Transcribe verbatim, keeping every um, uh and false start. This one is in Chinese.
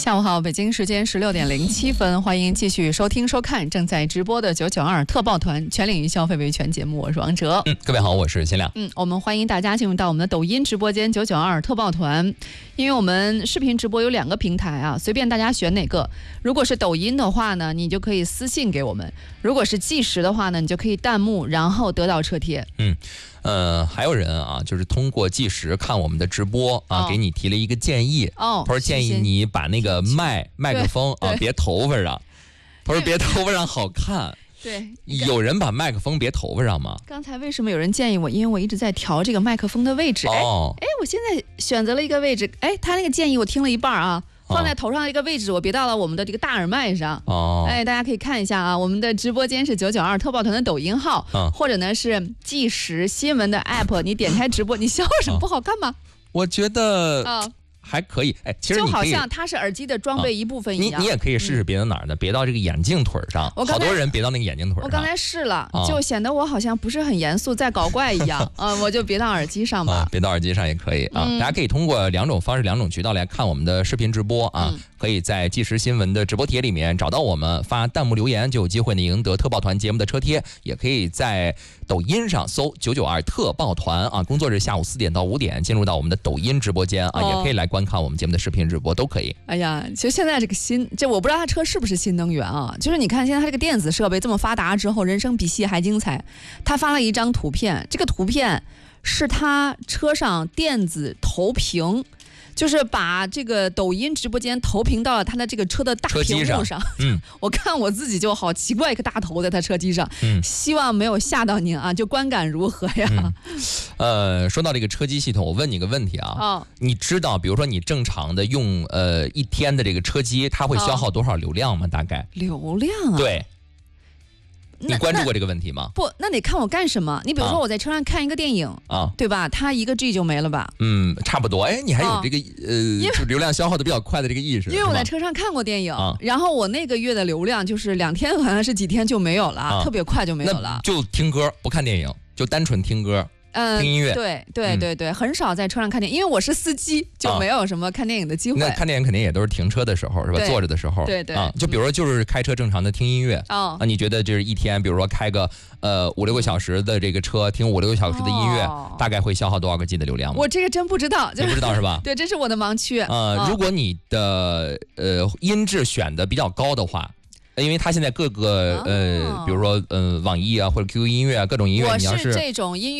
下午好，北京时间十六点零七分，欢迎继续收听收看正在直播的九九二特报团全领域消费维权节目，我是王哲。 嗯，各位好，我是辛亮。 嗯，我们欢迎大家进入到我们的抖音直播间九九二特报团，因为我们视频直播有两个平台啊，随便大家选哪个。如果是抖音的话呢，你就可以私信给我们；如果是计时的话呢，你就可以弹幕，然后得到车贴。 嗯。呃，还有人啊，就是通过计时看我们的直播啊， 哦、 给你提了一个建议。 哦， 他说建议你把那个麦麦克风啊别头发上。他说别头发上好看。 对， 有人把麦克风别头发上吗？ 刚才为什么有人建议我？因为我一直在调这个麦克风的位置。 哦， 哎，我现在选择了一个位置。哎，他那个建议我听了一半啊。放在头上的一个位置，我别到了我们的这个大耳麦上。 哦， 哎，大家可以看一下啊，我们的直播间是九九二特报团的抖音号， 嗯、 或者呢是计时新闻的 app， 你点开直播，你笑什么？不好看吗？ 我觉得啊。 还可以，哎，其实就好像它是耳机的装备一部分一样。 啊、你你也可以试试别到哪儿呢？别到这个眼镜腿上，好多人别到那个眼镜腿上。 我刚才试了， 啊、 就显得我好像不是很严肃，在搞怪一样。嗯、呃，我就别到耳机上吧。 啊、别到耳机上也可以啊。嗯、大家可以通过两种方式、两种渠道来看我们的视频直播啊。嗯、可以在即时新闻的直播帖里面找到我们，发弹幕留言就有机会呢赢得特报团节目的车贴。也可以在抖音上搜九九二特报团啊，工作日下午四点到五点进入到我们的抖音直播间啊，哦、也可以来观看我们节目的视频直播都可以。 哎呀，其实现在这个新，这我不知道它车是不是新能源啊？就是你看现在它这个电子设备这么发达之后，人生比戏还精彩。他发了一张图片，这个图片是他车上电子投屏。就是把这个抖音直播间投屏到了他的这个车的大屏幕上。 嗯， 我看我自己就好奇怪，一个大头在他车机上。 嗯， 希望没有吓到您啊，就观感如何呀？ 嗯、呃，说到这个车机系统，我问你个问题啊。 哦， 你知道，比如说你正常的用呃一天的这个车机，它会消耗多少流量吗？大概？ 流量啊？ 对。你关注过这个问题吗？ 不，那得看我干什么。你比如说我在车上看一个电影啊， 对吧？它一个 G 就没了吧？ 嗯，差不多。哎，你还有这个、啊、呃，就流量消耗的比较快的这个意识。 因为我在车上看过电影， 啊、 然后我那个月的流量就是两天，好像是几天就没有了，啊、特别快就没有了。 就听歌，不看电影，就单纯听歌。 嗯， 听音乐， 对对对对，嗯、很少在车上看电影，因为我是司机，就没有什么看电影的机会。 啊、那看电影肯定也都是停车的时候，是吧？坐着的时候， 对对啊，就比如说就是开车正常的听音乐， 哦、 啊，你觉得就是一天，比如说开个呃五六个小时的这个车，听五六个小时的音乐，哦、大概会消耗多少个 G 的流量吗？ 我这个真不知道， 你不知道是吧？ 对，这是我的盲区。 呃，哦、如果你的呃音质选的比较高的话。因为它现在各个呃，比如说呃，网易啊或者 Q Q 音乐啊，各种音乐，你要是这种音乐。